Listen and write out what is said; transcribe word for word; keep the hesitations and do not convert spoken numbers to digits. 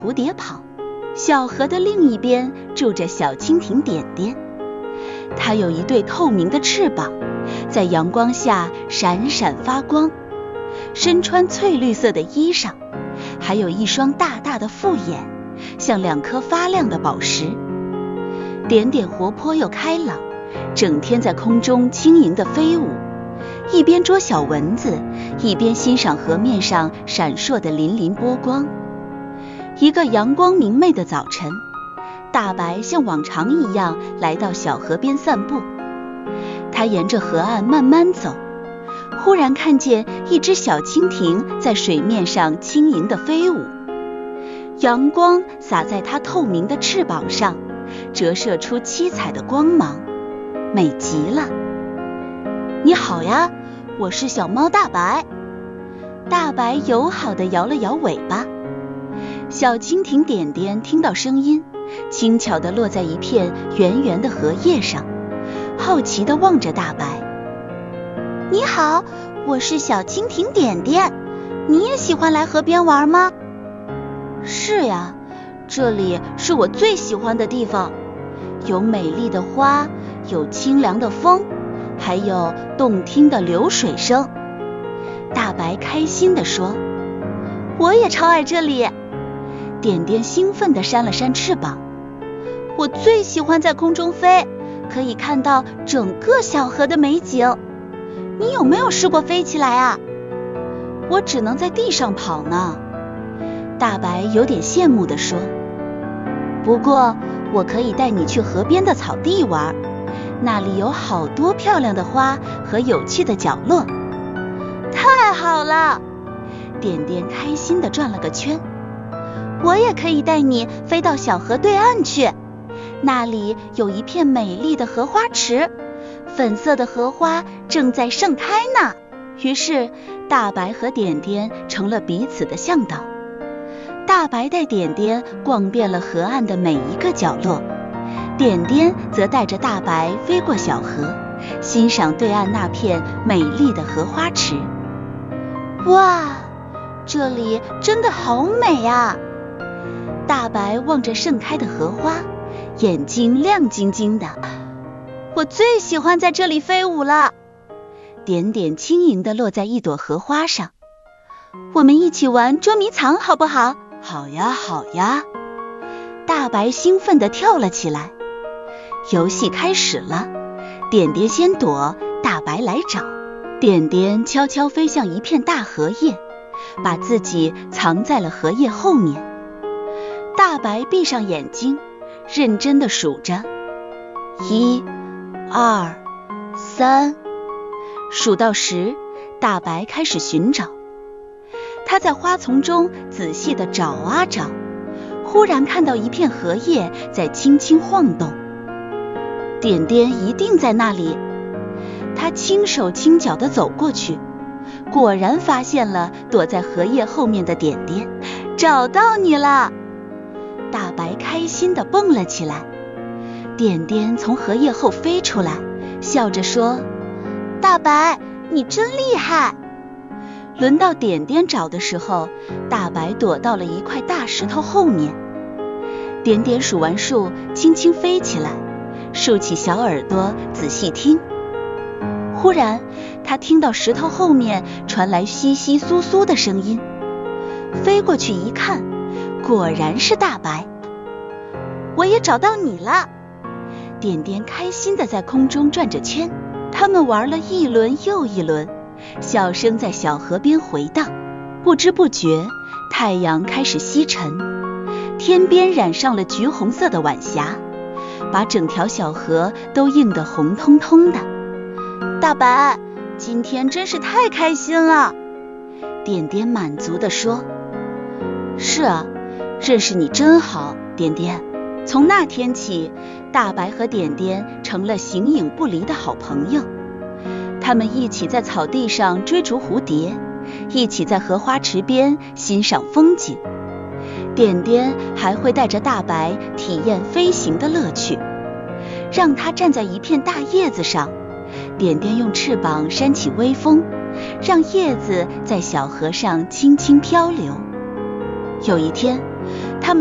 蝴蝶跑。小河的另一边住着小蜻蜓点点，它有一对透明的翅膀，在阳光下闪闪发光，身穿翠绿色的衣裳，还有一双大大的复眼，像两颗发亮的宝石。点点活泼又开朗，整天在空中轻盈地飞舞，一边捉小蚊子，一边欣赏河面上闪烁的粼粼波光。一个阳光明媚的早晨，大白像往常一样来到小河边散步。他沿着河岸慢慢走，忽然看见一只小蜻蜓在水面上轻盈地飞舞，阳光洒在它透明的翅膀上，折射出七彩的光芒，美极了。你好呀，我是小猫大白。大白友好地摇了摇尾巴。小蜻蜓点点听到声音，轻巧地落在一片圆圆的荷叶上，好奇地望着大白。你好，我是小蜻蜓点点，你也喜欢来河边玩吗？是呀，这里是我最喜欢的地方，有美丽的花，有清凉的风，还有动听的流水声。大白开心地说。我也超爱这里。点点兴奋地扇了扇翅膀。我最喜欢在空中飞，可以看到整个小河的美景。你有没有试过飞起来啊？我只能在地上跑呢。大白有点羡慕地说。不过我可以带你去河边的草地玩，那里有好多漂亮的花和有趣的角落。太好了！点点开心地转了个圈。我也可以带你飞到小河对岸去，那里有一片美丽的荷花池，粉色的荷花正在盛开呢。于是大白和点点成了彼此的向导。大白带点点逛遍了河岸的每一个角落，点点则带着大白飞过小河，欣赏对岸那片美丽的荷花池。哇，这里真的好美啊！大白望着盛开的荷花，眼睛亮晶晶的。我最喜欢在这里飞舞了。点点轻盈地落在一朵荷花上。我们一起玩捉迷藏好不好？好呀好呀。大白兴奋地跳了起来。游戏开始了，点点先躲，大白来找。点点悄悄飞向一片大荷叶，把自己藏在了荷叶后面。大白闭上眼睛，认真地数着，一、二、三。数到十，大白开始寻找。他在花丛中仔细地找啊找，忽然看到一片荷叶在轻轻晃动。点点一定在那里。他轻手轻脚地走过去，果然发现了躲在荷叶后面的点点。找到你了！大白开心地蹦了起来。点点从荷叶后飞出来，笑着说：大白，你真厉害！轮到点点找的时候，大白躲到了一块大石头后面。点点数完数，轻轻飞起来，竖起小耳朵仔细听。忽然他听到石头后面传来窸窸窣窣的声音，飞过去一看，果然是大白。我也找到你了！点点开心地在空中转着圈，他们玩了一轮又一轮，笑声在小河边回荡。不知不觉，太阳开始西沉，天边染上了橘红色的晚霞，把整条小河都映得红彤彤的。大白，今天真是太开心了！点点满足地说。是啊，认识你真好，点点。从那天起，大白和点点成了形影不离的好朋友。他们一起在草地上追逐蝴蝶，一起在荷花池边欣赏风景。点点还会带着大白体验飞行的乐趣，让他站在一片大叶子上，点点用翅膀扇起微风，让叶子在小河上轻轻漂流。有一天，